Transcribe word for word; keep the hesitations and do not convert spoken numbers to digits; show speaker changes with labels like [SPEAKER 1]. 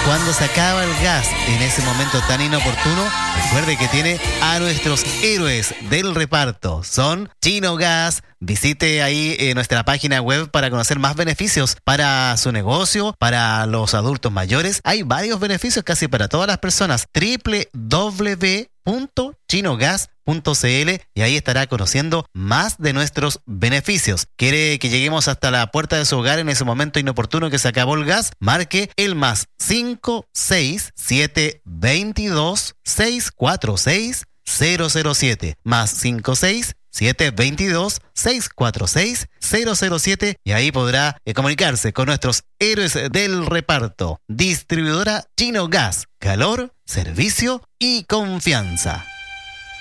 [SPEAKER 1] Cuando se acaba el gas en ese momento tan inoportuno, recuerde que tiene a nuestros héroes del reparto. Son Chino Gas. Visite ahí eh, nuestra página web para conocer más beneficios para su negocio, para los adultos mayores. Hay varios beneficios casi para todas las personas. doble u doble u doble u punto chino gas punto c l y ahí estará conociendo más de nuestros beneficios. ¿Quiere que lleguemos hasta la puerta de su hogar en ese momento inoportuno que se acabó el gas? Marque el más cinco seis siete veintidós seis cuatro seis cero cero siete más cinco seis siete veintidós seis cuatro seis cero cero siete y ahí podrá eh, comunicarse con nuestros héroes del reparto. Distribuidora Chino Gas, calor, servicio y confianza.